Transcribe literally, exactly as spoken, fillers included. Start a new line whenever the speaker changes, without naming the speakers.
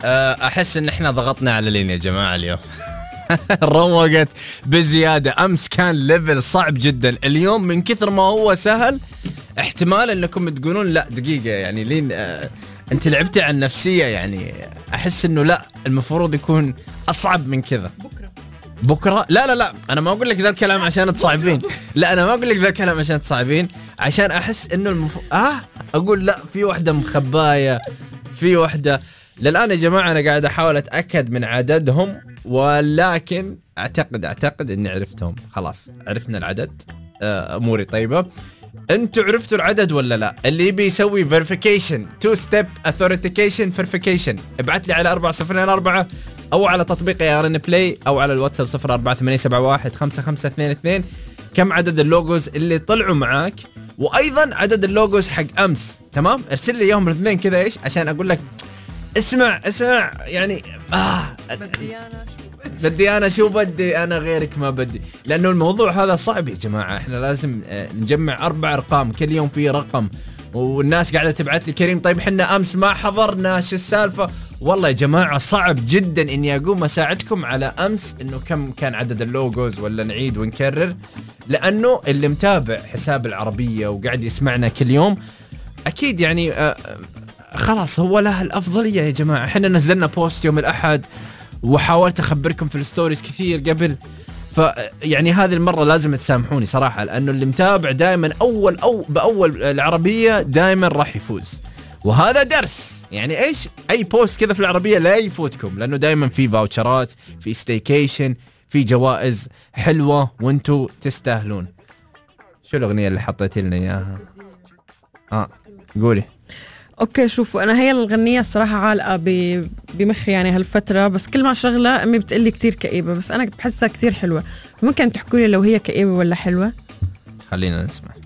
احس ان احنا ضغطنا على لين يا جماعه اليوم. روقت بزياده. امس كان ليفل صعب جدا، اليوم من كثر ما هو سهل احتمال انكم تقولون لا دقيقه يعني لين آه انت لعبتي على النفسيه، يعني احس انه لا المفروض يكون اصعب من كذا.
بكره
بكره لا لا لا انا ما اقول لك ذا الكلام عشان تصعبين، لا انا ما اقول لك ذا الكلام عشان تصعبين، عشان احس انه المف... اه اقول لا في وحده مخبايه، في وحده للان يا جماعه. انا قاعد احاول اتاكد من عددهم، ولكن اعتقد اعتقد اني عرفتهم. خلاص عرفنا العدد. آه اموري طيبه. انتوا عرفتوا العدد ولا لا؟ اللي يبي يسوي فيريفيكيشن تو ستيب اثوريتيكيشن فيريفيكيشن ابعث لي على أربعة صفر اثنين أربعة او على تطبيق يا ار ان بلاي او على الواتساب صفر أربعة ثمانية سبعة واحد خمسة خمسة اثنين اثنين. كم عدد اللوجوز اللي طلعوا معاك، وايضا عدد اللوجوز حق امس. تمام ارسل لي اياهم الاثنين كذا ايش عشان اقول لك اسمع اسمع يعني اه
بدي انا
بدي انا شو بدي انا غيرك ما بدي، لانه الموضوع هذا صعب يا جماعه. احنا لازم نجمع اربع ارقام، كل يوم في رقم، والناس قاعده تبعت لي كريم طيب احنا امس ما حضرنا شو السالفه. والله يا جماعه صعب جدا اني اقوم اساعدكم على امس انه كم كان عدد اللوجوز ولا نعيد ونكرر، لانه اللي متابع حساب العربيه وقاعد يسمعنا كل يوم اكيد يعني آه خلاص هو له الافضليه يا جماعه. احنا نزلنا بوست يوم الاحد وحاولت اخبركم في الستوريز كثير قبل، فيعني هذه المره لازم تسامحوني صراحه، لانه اللي متابع دائما اول او باول العربيه دائما راح يفوز، وهذا درس. يعني ايش اي بوست كذا في العربيه لا يفوتكم، لانه دائما في فاوتشرات، في ستيكيشن، في جوائز حلوه وانتم تستاهلون. شو الاغنيه اللي حطيتي لنا اياها؟ اه قولي.
اوكي شوفوا انا هي الغنية الصراحة عالقة بمخي يعني هالفترة، بس كل ما شغلة امي بتقلي كتير كئيبة، بس انا بحسها كتير حلوة. ممكن تحكوا لي لو هي كئيبة ولا حلوة؟
خلينا نسمع.